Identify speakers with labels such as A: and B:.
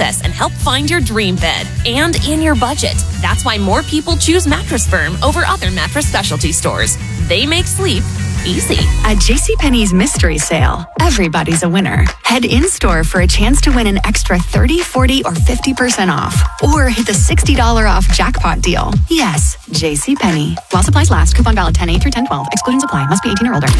A: process and help find your dream bed and in your budget. That's why more people choose Mattress Firm over other mattress specialty stores. They make sleep easy.
B: At JCPenney's mystery sale, everybody's a winner. Head in-store for a chance to win an extra 30, 40, or 50% off. Or hit the $60 off jackpot deal. Yes, JCPenney. While supplies last. Coupon valid 10/8 through 10/12. Exclusions apply. Must be 18 or older.